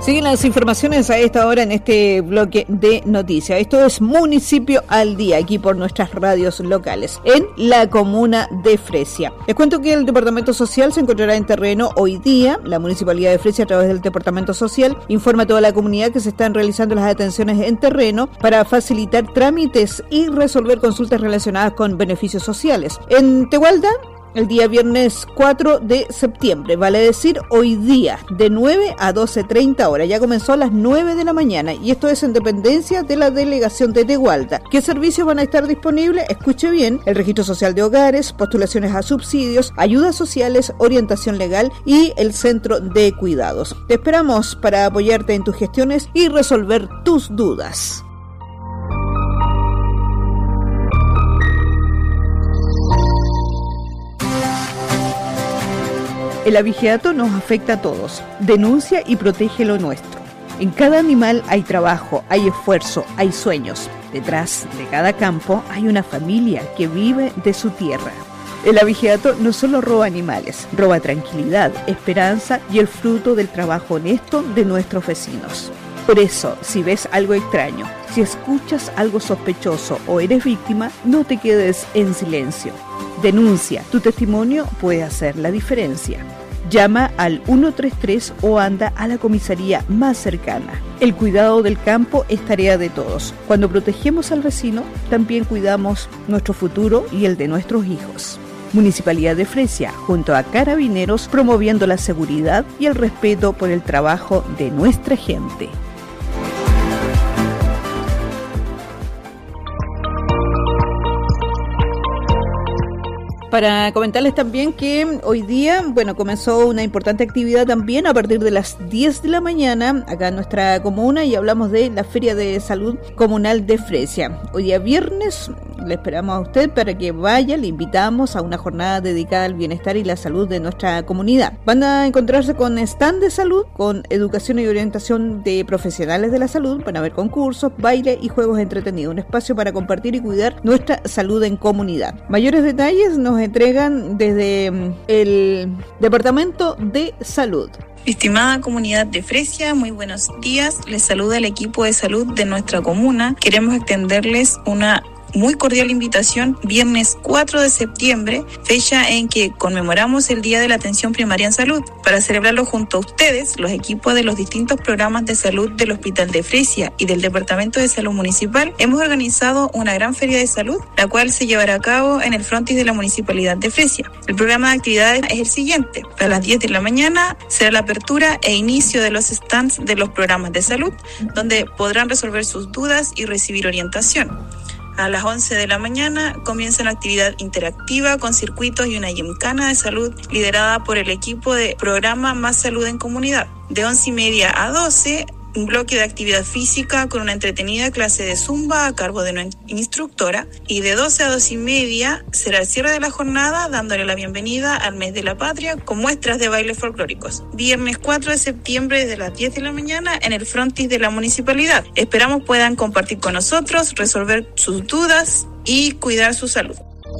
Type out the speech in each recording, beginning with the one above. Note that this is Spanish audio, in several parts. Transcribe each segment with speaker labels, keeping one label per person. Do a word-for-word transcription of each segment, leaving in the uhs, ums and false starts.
Speaker 1: Siguen las informaciones a esta hora en este bloque de noticias. Esto es Municipio al Día, aquí por nuestras radios locales, en la comuna de Fresia. Les cuento que el Departamento Social se encontrará en terreno hoy día. La Municipalidad de Fresia, a través del Departamento Social, informa a toda la comunidad que se están realizando las atenciones en terreno para facilitar trámites y resolver consultas relacionadas con beneficios sociales. En Tegualda, el día viernes cuatro de septiembre, vale decir hoy día, de nueve a doce treinta horas. Ya comenzó a las nueve de la mañana y esto es en dependencia de la delegación de Tegualda. ¿Qué servicios van a estar disponibles? Escuche bien: el registro social de hogares, postulaciones a subsidios, ayudas sociales, orientación legal y el centro de cuidados. Te esperamos para apoyarte en tus gestiones y resolver tus dudas. El abigeato nos afecta a todos. Denuncia y protege lo nuestro. En cada animal hay trabajo, hay esfuerzo, hay sueños. Detrás de cada campo hay una familia que vive de su tierra. El abigeato no solo roba animales, roba tranquilidad, esperanza y el fruto del trabajo honesto de nuestros vecinos. Por eso, si ves algo extraño, si escuchas algo sospechoso o eres víctima, no te quedes en silencio. Denuncia, tu testimonio puede hacer la diferencia. Llama al uno tres tres o anda a la comisaría más cercana. El cuidado del campo es tarea de todos. Cuando protegemos al vecino, también cuidamos nuestro futuro y el de nuestros hijos. Municipalidad de Fresia, junto a Carabineros, promoviendo la seguridad y el respeto por el trabajo de nuestra gente. Para comentarles también que hoy día, bueno, comenzó una importante actividad también a partir de las diez de la mañana acá en nuestra comuna y hablamos de la Feria de Salud Comunal de Fresia. Hoy día viernes le esperamos a usted para que vaya, le invitamos a una jornada dedicada al bienestar y la salud de nuestra comunidad. Van a encontrarse con stand de salud, con educación y orientación de profesionales de la salud, van a haber concursos, baile y juegos entretenidos, un espacio para compartir y cuidar nuestra salud en comunidad. Mayores detalles nos entregan desde el Departamento de Salud.
Speaker 2: Estimada comunidad de Fresia, muy buenos días. Les saluda el equipo de salud de nuestra comuna. Queremos extenderles una muy cordial invitación, viernes cuatro de septiembre, fecha en que conmemoramos el Día de la Atención Primaria en Salud. Para celebrarlo junto a ustedes, los equipos de los distintos programas de salud del Hospital de Fresia y del Departamento de Salud Municipal, hemos organizado una gran feria de salud, la cual se llevará a cabo en el frontis de la Municipalidad de Fresia. El programa de actividades es el siguiente: a las diez de la mañana será la apertura e inicio de los stands de los programas de salud, donde podrán resolver sus dudas y recibir orientación. A las once de la mañana comienza una actividad interactiva con circuitos y una gincana de salud liderada por el equipo de programa Más Salud en Comunidad. De once y media a doce, un bloque de actividad física con una entretenida clase de zumba a cargo de una instructora, y de doce a doce y media será el cierre de la jornada dándole la bienvenida al mes de la patria con muestras de bailes folclóricos. Viernes cuatro de septiembre desde las diez de la mañana en el frontis de la municipalidad. Esperamos puedan compartir con nosotros, resolver sus dudas y cuidar su salud.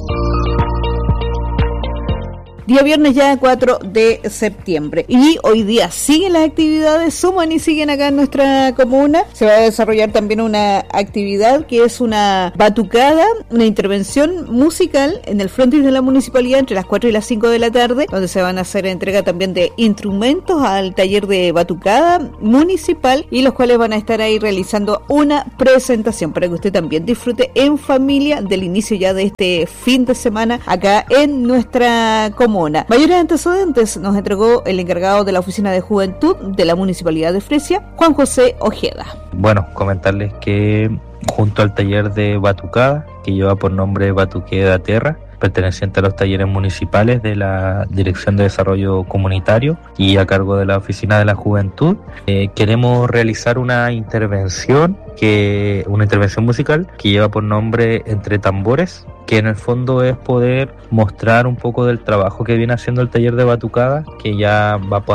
Speaker 1: Día viernes ya cuatro de septiembre y hoy día siguen las actividades, suman y siguen acá en nuestra comuna. Se va a desarrollar también una actividad que es una batucada, una intervención musical en el frontis de la municipalidad entre las cuatro y las cinco de la tarde, donde se van a hacer entrega también de instrumentos al taller de batucada municipal y los cuales van a estar ahí realizando una presentación para que usted también disfrute en familia del inicio ya de este fin de semana acá en nuestra comuna. Mayores antecedentes nos entregó el encargado de la Oficina de Juventud de la Municipalidad de Fresia, Juan José Ojeda.
Speaker 3: Bueno, comentarles que junto al taller de batucada, que lleva por nombre Batuqueda Terra, perteneciente a los talleres municipales de la Dirección de Desarrollo Comunitario y a cargo de la Oficina de la Juventud, eh, queremos realizar una intervención que una intervención musical que lleva por nombre Entre Tambores, que en el fondo es poder mostrar un poco del trabajo que viene haciendo el taller de batucada, que ya va por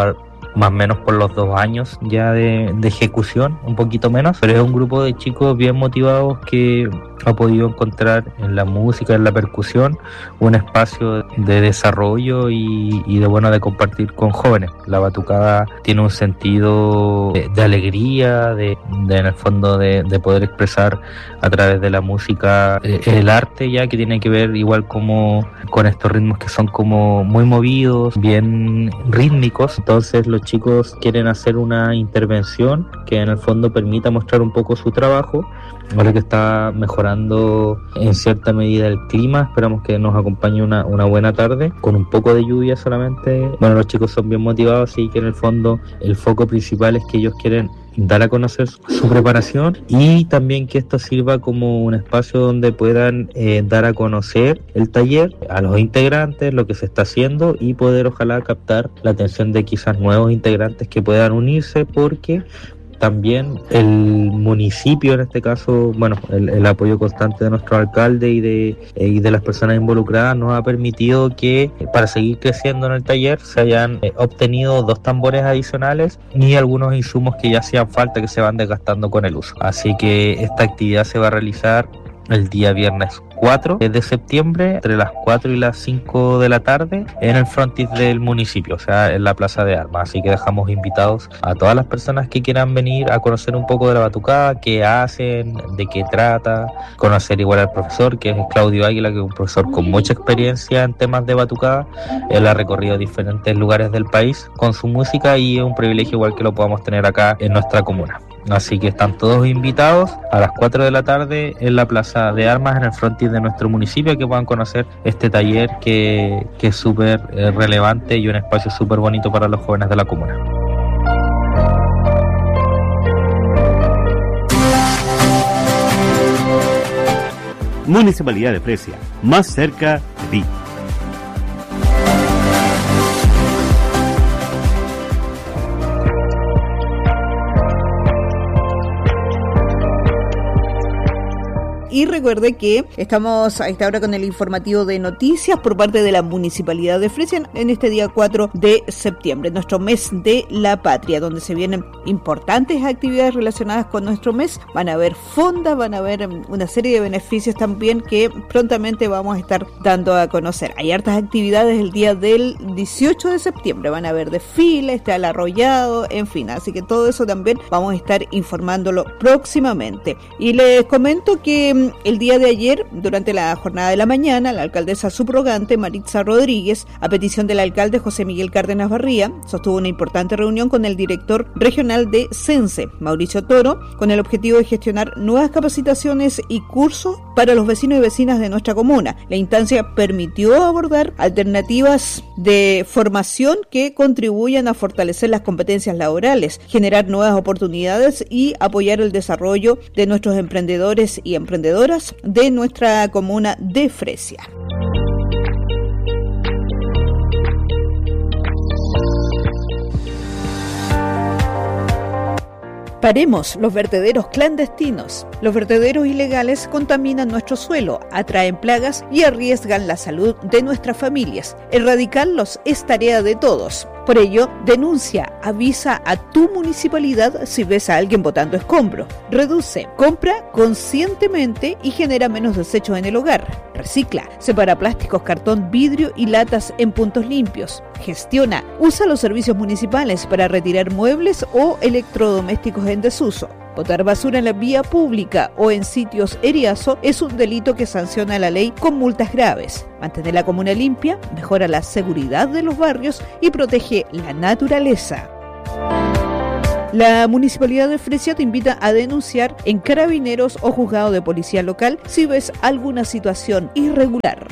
Speaker 3: más o menos por los dos años ya de, de ejecución, un poquito menos, pero es un grupo de chicos bien motivados que ha podido encontrar en la música, en la percusión, un espacio de desarrollo y, y de bueno de compartir con jóvenes. La batucada tiene un sentido de, de alegría, de, de en el fondo de, de poder expresar a través de la música eh, el arte, ya que tiene que ver igual como con estos ritmos que son como muy movidos, bien rítmicos. Entonces los chicos quieren hacer una intervención que en el fondo permita mostrar un poco su trabajo. Ahora que está mejorando en cierta medida el clima, esperamos que nos acompañe una, una buena tarde, con un poco de lluvia solamente. Bueno, los chicos son bien motivados, así que en el fondo el foco principal es que ellos quieren dar a conocer su, su preparación y también que esto sirva como un espacio donde puedan eh, dar a conocer el taller a los integrantes, lo que se está haciendo y poder ojalá captar la atención de quizás nuevos integrantes que puedan unirse, porque también el municipio, en este caso, bueno, el, el apoyo constante de nuestro alcalde y de, eh, y de las personas involucradas nos ha permitido que para seguir creciendo en el taller se hayan eh, obtenido dos tambores adicionales y algunos insumos que ya hacían falta, que se van desgastando con el uso. Así que esta actividad se va a realizar el día viernes cuatro de septiembre, entre las cuatro y las cinco de la tarde, en el frontis del municipio, o sea, en la Plaza de Armas. Así que dejamos invitados a todas las personas que quieran venir a conocer un poco de la batucada, qué hacen, de qué trata, conocer igual al profesor, que es Claudio Águila, que es un profesor con mucha experiencia en temas de batucada. Él ha recorrido diferentes lugares del país con su música y es un privilegio igual que lo podamos tener acá en nuestra comuna. Así que están todos invitados a las cuatro de la tarde en la Plaza de Armas, en el frontis de nuestro municipio, que puedan conocer este taller que, que es súper eh, relevante y un espacio súper bonito para los jóvenes de la comuna.
Speaker 4: Municipalidad de Fresia, más cerca de ti.
Speaker 1: Y recuerde que estamos a esta hora con el informativo de noticias por parte de la Municipalidad de Fresia en este día cuatro de septiembre, nuestro mes de la patria, donde se vienen importantes actividades relacionadas con nuestro mes. Van a haber fondas, van a haber una serie de beneficios también que prontamente vamos a estar dando a conocer. Hay hartas actividades el día del dieciocho de septiembre, van a haber desfiles, está el arrollado, en fin, así que todo eso también vamos a estar informándolo próximamente. Y les comento que el día de ayer, durante la jornada de la mañana, la alcaldesa subrogante Maritza Rodríguez, a petición del alcalde José Miguel Cárdenas Barría, sostuvo una importante reunión con el director regional de CENSE, Mauricio Toro, con el objetivo de gestionar nuevas capacitaciones y cursos para los vecinos y vecinas de nuestra comuna. La instancia permitió abordar alternativas de formación que contribuyan a fortalecer las competencias laborales, generar nuevas oportunidades y apoyar el desarrollo de nuestros emprendedores y emprendedoras de nuestra comuna de Fresia. Paremos los vertederos clandestinos. Los vertederos ilegales contaminan nuestro suelo, atraen plagas y arriesgan la salud de nuestras familias. Erradicarlos es tarea de todos. Por ello, denuncia, avisa a tu municipalidad si ves a alguien botando escombros. Reduce, compra conscientemente y genera menos desechos en el hogar. Recicla, separa plásticos, cartón, vidrio y latas en puntos limpios. Gestiona, usa los servicios municipales para retirar muebles o electrodomésticos en desuso. Botar basura en la vía pública o en sitios eriazo es un delito que sanciona la ley con multas graves. Mantener la comuna limpia mejora la seguridad de los barrios y protege la naturaleza. La Municipalidad de Fresia te invita a denunciar en Carabineros o Juzgado de Policía Local si ves alguna situación irregular.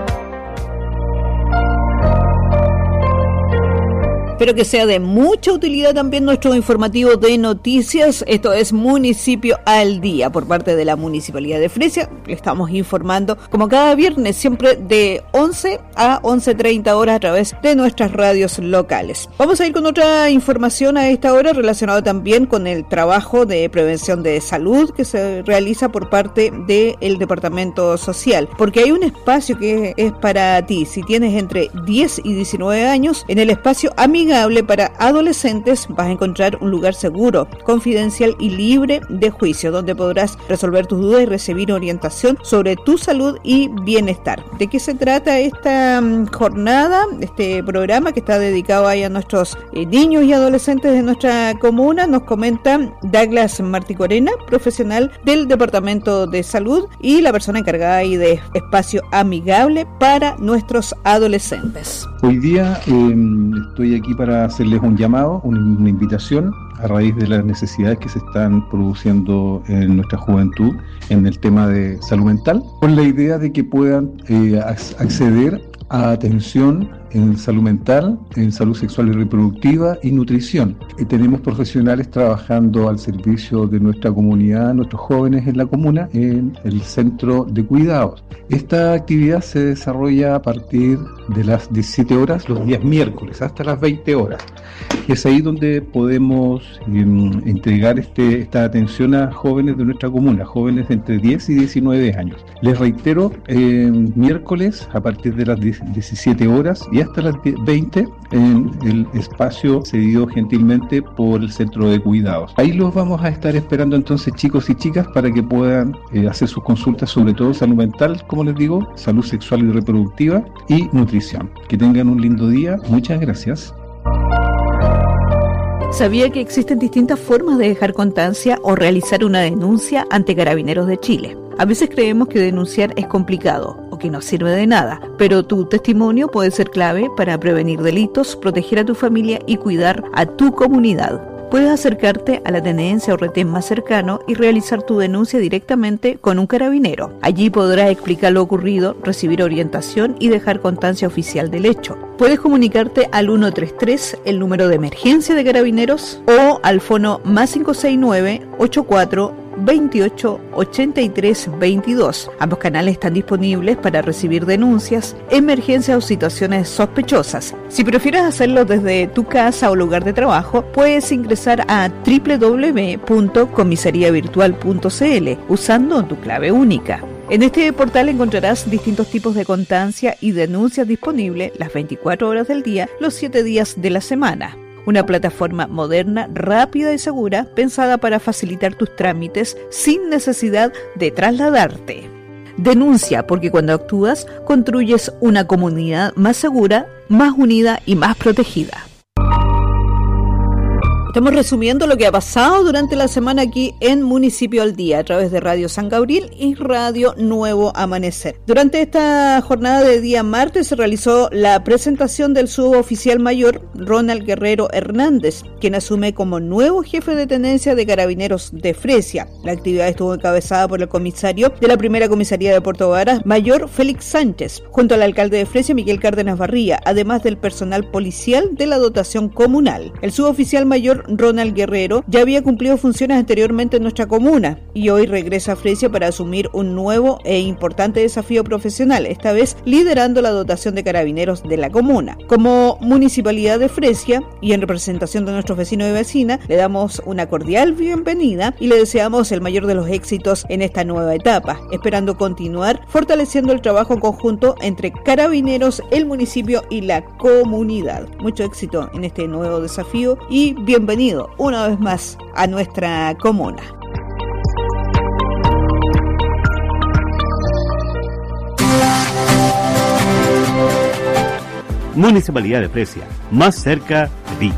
Speaker 1: Espero que sea de mucha utilidad también nuestro informativo de noticias. Esto es Municipio al Día por parte de la Municipalidad de Fresia. Le estamos informando como cada viernes, siempre de once a once treinta horas a través de nuestras radios locales. Vamos a ir con otra información a esta hora relacionada también con el trabajo de prevención de salud que se realiza por parte del Departamento Social. Porque hay un espacio que es para ti. Si tienes entre diez y diecinueve años, en el espacio Amiga amigable para adolescentes vas a encontrar un lugar seguro, confidencial y libre de juicio, donde podrás resolver tus dudas y recibir orientación sobre tu salud y bienestar. ¿De qué se trata esta um, jornada, este programa que está dedicado ahí a nuestros eh, niños y adolescentes de nuestra comuna? Nos comenta Douglas Marticorena, profesional del Departamento de Salud y la persona encargada ahí de espacio amigable para nuestros adolescentes.
Speaker 5: Hoy día eh, estoy aquí para hacerles un llamado, una, una invitación a raíz de las necesidades que se están produciendo en nuestra juventud en el tema de salud mental, con la idea de que puedan eh, acceder a atención en salud mental, en salud sexual y reproductiva y nutrición. Y tenemos profesionales trabajando al servicio de nuestra comunidad, nuestros jóvenes en la comuna, en el centro de cuidados. Esta actividad se desarrolla a partir de las diecisiete horas los días miércoles hasta las veinte horas. Y es ahí donde podemos eh, entregar este, esta atención a jóvenes de nuestra comuna, jóvenes de entre diez y diecinueve años. Les reitero, eh, miércoles a partir de las diecisiete horas y hasta las veinte en el espacio cedido gentilmente por el centro de cuidados. Ahí los vamos a estar esperando entonces, chicos y chicas, para que puedan eh, hacer sus consultas, sobre todo salud mental, como les digo, salud sexual y reproductiva y nutrición. Que tengan un lindo día. Muchas gracias.
Speaker 1: ¿Sabía que existen distintas formas de dejar constancia o realizar una denuncia ante Carabineros de Chile? A veces creemos que denunciar es complicado o que no sirve de nada, pero tu testimonio puede ser clave para prevenir delitos, proteger a tu familia y cuidar a tu comunidad. Puedes acercarte a la tenencia o retén más cercano y realizar tu denuncia directamente con un carabinero. Allí podrás explicar lo ocurrido, recibir orientación y dejar constancia oficial del hecho. Puedes comunicarte al ciento treinta y tres, el número de emergencia de Carabineros, o al fono más cinco seis nueve, ochenta y cuatro, veintiocho, ochenta y tres, veintidós. Ambos canales están disponibles para recibir denuncias, emergencias o situaciones sospechosas. Si prefieres hacerlo desde tu casa o lugar de trabajo, puedes ingresar a doble u doble u doble u punto comisaría virtual punto c l usando tu clave única. En este portal encontrarás distintos tipos de constancia y denuncias disponibles las veinticuatro horas del día, los siete días de la semana. Una plataforma moderna, rápida y segura, pensada para facilitar tus trámites sin necesidad de trasladarte. Denuncia, porque cuando actúas, construyes una comunidad más segura, más unida y más protegida. Estamos resumiendo lo que ha pasado durante la semana aquí en Municipio al Día a través de Radio San Gabriel y Radio Nuevo Amanecer. Durante esta jornada de día martes se realizó la presentación del suboficial mayor Ronald Guerrero Hernández, quien asume como nuevo jefe de tenencia de Carabineros de Fresia. La actividad estuvo encabezada por el comisario de la primera comisaría de Puerto Varas, mayor Félix Sánchez, junto al alcalde de Fresia, Miguel Cárdenas Barría, además del personal policial de la dotación comunal. El suboficial mayor Ronald Guerrero ya había cumplido funciones anteriormente en nuestra comuna y hoy regresa a Fresia para asumir un nuevo e importante desafío profesional, esta vez liderando la dotación de carabineros de la comuna. Como Municipalidad de Fresia y en representación de nuestros vecinos y vecinas, le damos una cordial bienvenida y le deseamos el mayor de los éxitos en esta nueva etapa, esperando continuar fortaleciendo el trabajo en conjunto entre carabineros, el municipio y la comunidad. Mucho éxito en este nuevo desafío y bienvenido una vez más a nuestra comuna.
Speaker 4: Municipalidad de Fresia, más cerca de ti.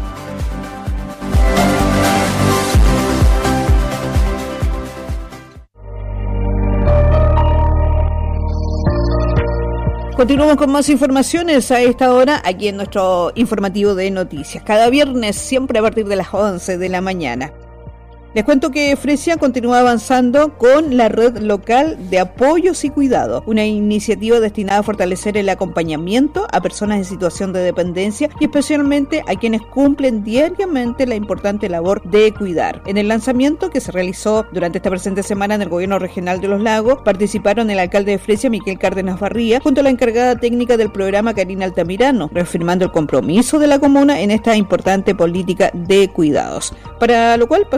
Speaker 1: Continuamos con más informaciones a esta hora aquí en nuestro informativo de noticias. Cada viernes, siempre a partir de las once de la mañana. Les cuento que Fresia continúa avanzando con la red local de apoyos y cuidado, una iniciativa destinada a fortalecer el acompañamiento a personas en situación de dependencia y especialmente a quienes cumplen diariamente la importante labor de cuidar. En el lanzamiento que se realizó durante esta presente semana en el Gobierno Regional de los Lagos, participaron el alcalde de Fresia, Miguel Cárdenas Barría, junto a la encargada técnica del programa, Karina Altamirano, reafirmando el compromiso de la comuna en esta importante política de cuidados. Para lo cual pasamos a escuchar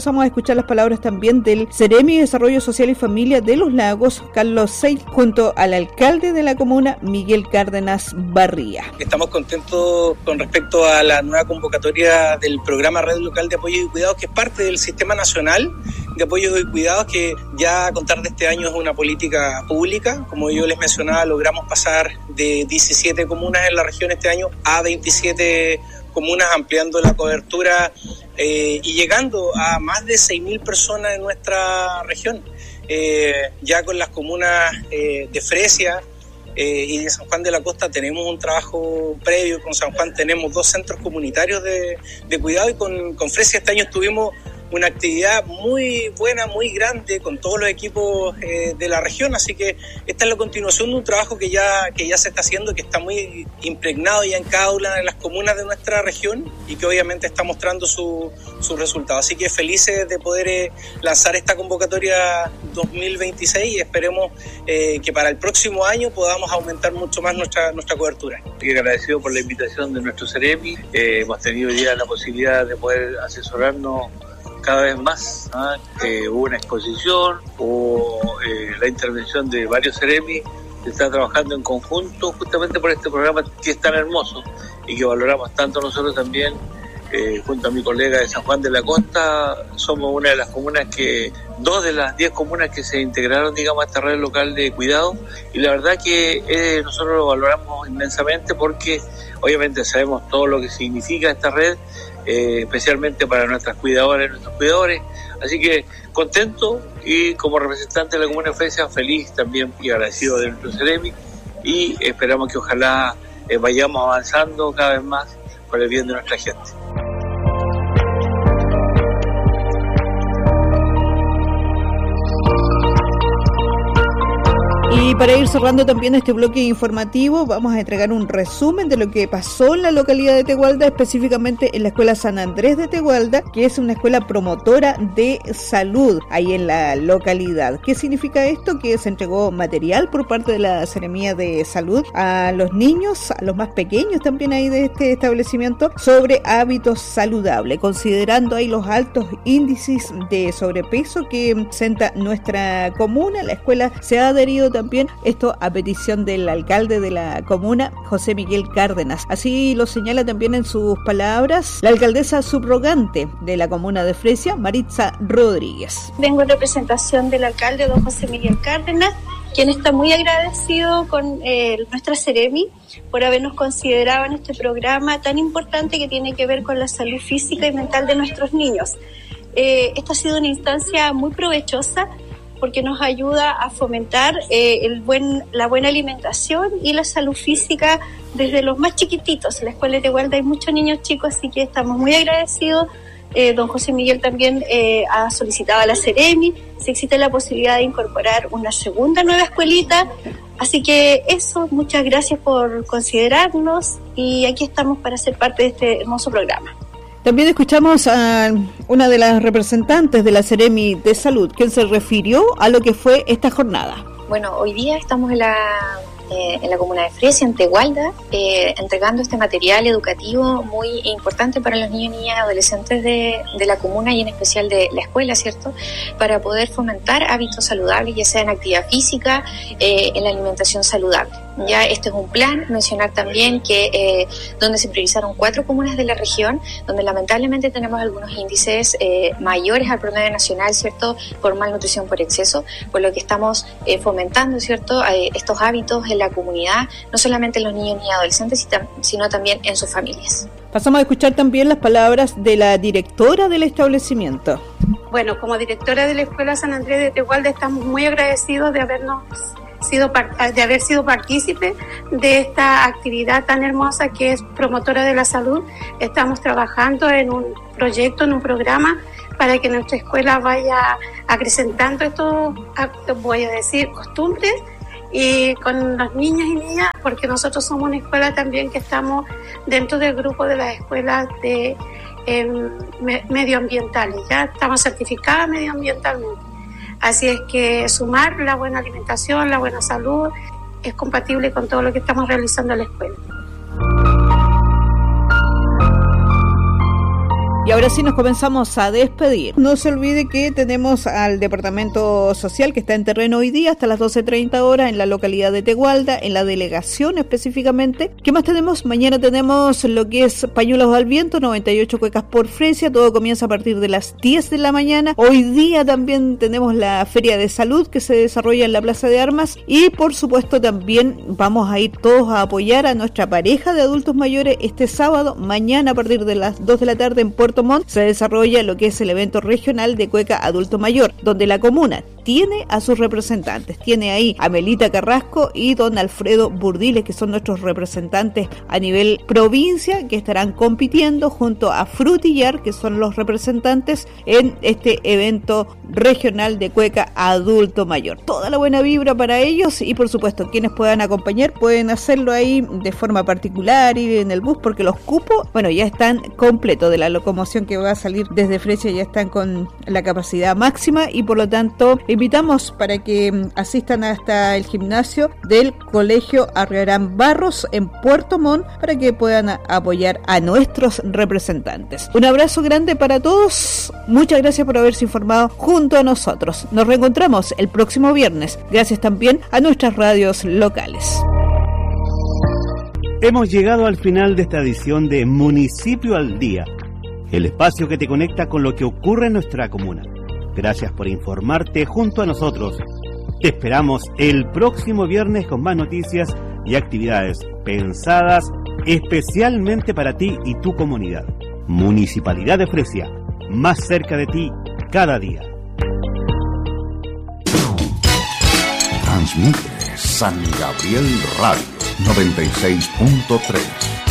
Speaker 1: escuchar las palabras también del Seremi de Desarrollo Social y Familia de Los Lagos, Carlos Seil, junto al alcalde de la comuna, Miguel Cárdenas Barría.
Speaker 6: Estamos contentos con respecto a la nueva convocatoria del programa Red Local de Apoyo y Cuidados, que es parte del Sistema Nacional de Apoyo y Cuidados, que ya a contar de este año es una política pública. Como yo les mencionaba, logramos pasar de diecisiete comunas en la región este año a veintisiete comunas, ampliando la cobertura eh, y llegando a más de seis mil personas en nuestra región. Eh, ya con las comunas eh, de Fresia eh, y de San Juan de la Costa tenemos un trabajo previo. Con San Juan tenemos dos centros comunitarios de, de cuidado, y con, con Fresia este año tuvimos una actividad muy buena, muy grande, con todos los equipos eh, de la región. Así que esta es la continuación de un trabajo que ya, que ya se está haciendo, que está muy impregnado ya en cada una de las comunas de nuestra región y que obviamente está mostrando su, sus resultados. Así que felices de poder eh, lanzar esta convocatoria dos mil veintiséis, y esperemos eh, que para el próximo año podamos aumentar mucho más nuestra, nuestra cobertura.
Speaker 7: Estoy agradecido por la invitación de nuestro Seremi. Eh, hemos tenido hoy día la posibilidad de poder asesorarnos cada vez más, ¿no? Eh, hubo una exposición, hubo eh, la intervención de varios Seremi, que están trabajando en conjunto justamente por este programa que es tan hermoso y que valoramos tanto nosotros también. Eh, junto a mi colega de San Juan de la Costa, somos una de las comunas que, dos de las diez comunas que se integraron, digamos, a esta red local de cuidado, y la verdad que eh, nosotros lo valoramos inmensamente porque obviamente sabemos todo lo que significa esta red, eh, especialmente para nuestras cuidadoras y nuestros cuidadores, así que contento, y como representante de la comuna de Fresia, feliz también y agradecido de nuestro Seremi, y esperamos que ojalá eh, vayamos avanzando cada vez más por el bien de nuestra gente.
Speaker 1: Y para ir cerrando también este bloque informativo, vamos a entregar un resumen de lo que pasó en la localidad de Tegualda, específicamente en la Escuela San Andrés de Tegualda, que es una escuela promotora de salud ahí en la localidad. ¿Qué significa esto? Que se entregó material por parte de la Seremía de Salud a los niños, a los más pequeños también ahí de este establecimiento, sobre hábitos saludables, considerando ahí los altos índices de sobrepeso que presenta nuestra comuna. La escuela se ha adherido también También esto a petición del alcalde de la comuna, José Miguel Cárdenas. Así lo señala también en sus palabras la alcaldesa subrogante de la comuna de Fresia, Maritza Rodríguez.
Speaker 8: Vengo en representación del alcalde, don José Miguel Cárdenas, quien está muy agradecido con eh, nuestra Seremi por habernos considerado en este programa tan importante que tiene que ver con la salud física y mental de nuestros niños. Eh, esta ha sido una instancia muy provechosa, porque nos ayuda a fomentar eh, el buen, la buena alimentación y la salud física desde los más chiquititos. En la escuela de Tegualda hay muchos niños chicos, así que estamos muy agradecidos. Eh, don José Miguel también eh, ha solicitado a la Seremi si existe la posibilidad de incorporar una segunda nueva escuelita. Así que eso, muchas gracias por considerarnos, y aquí estamos para ser parte de este hermoso programa.
Speaker 1: También escuchamos a una de las representantes de la Seremi de Salud, quien se refirió a lo que fue esta jornada.
Speaker 9: Bueno, hoy día estamos en la, eh, en la comuna de Fresia, en Tegualda, eh, entregando este material educativo muy importante para los niños, niñas y adolescentes de, de la comuna, y en especial de la escuela, ¿cierto? Para poder fomentar hábitos saludables, ya sea en actividad física, eh, en la alimentación saludable. Ya este es un plan. Mencionar también que eh, donde se priorizaron cuatro comunas de la región, donde lamentablemente tenemos algunos índices eh, mayores al promedio nacional, ¿cierto? Por malnutrición por exceso, por lo que estamos eh, fomentando, ¿cierto? Eh, estos hábitos en la comunidad, no solamente en los niños y adolescentes, sino también en sus familias.
Speaker 1: Pasamos a escuchar también las palabras de la directora del establecimiento.
Speaker 10: Bueno, como directora de la Escuela San Andrés de Tegualda, estamos muy agradecidos de habernos sido de haber sido partícipe de esta actividad tan hermosa que es promotora de la salud. Estamos trabajando en un proyecto, en un programa para que nuestra escuela vaya acrecentando estos, voy a decir, costumbres, y con los niños y niñas, porque nosotros somos una escuela también que estamos dentro del grupo de las escuelas de eh, medioambientales, ya estamos certificadas medioambientalmente. Así es que sumar la buena alimentación, la buena salud, es compatible con todo lo que estamos realizando en la escuela.
Speaker 1: Y ahora sí nos comenzamos a despedir. No se olvide que tenemos al Departamento Social que está en terreno hoy día hasta las doce treinta horas en la localidad de Tegualda, en la delegación específicamente. ¿Qué más tenemos? Mañana tenemos lo que es Pañuelos al Viento, noventa y ocho cuecas por Fresia. Todo comienza a partir de las diez de la mañana. Hoy día también tenemos la Feria de Salud que se desarrolla en la Plaza de Armas. Y por supuesto también vamos a ir todos a apoyar a nuestra pareja de adultos mayores este sábado. Mañana a partir de las dos de la tarde en Puerto Montt se desarrolla lo que es el evento regional de cueca adulto mayor, donde la comuna tiene a sus representantes. Tiene ahí a Melita Carrasco y don Alfredo Burdiles, que son nuestros representantes a nivel provincia, que estarán compitiendo junto a Frutillar, que son los representantes en este evento regional de cueca adulto mayor. Toda la buena vibra para ellos y por supuesto quienes puedan acompañar pueden hacerlo ahí de forma particular, ir en el bus, porque los cupos, bueno, ya están completos. De la locomoción que va a salir desde Fresia ya están con la capacidad máxima y por lo tanto invitamos para que asistan hasta el gimnasio del Colegio Arriarán Barros en Puerto Montt para que puedan apoyar a nuestros representantes. Un abrazo grande para todos. Muchas gracias por haberse informado junto a nosotros. Nos reencontramos el próximo viernes. Gracias también a nuestras radios locales.
Speaker 4: Hemos llegado al final de esta edición de Municipio al Día, el espacio que te conecta con lo que ocurre en nuestra comuna. Gracias por informarte junto a nosotros. Te esperamos el próximo viernes con más noticias y actividades pensadas especialmente para ti y tu comunidad. Municipalidad de Fresia, más cerca de ti cada día.
Speaker 11: Transmite San Gabriel Radio noventa y seis punto tres.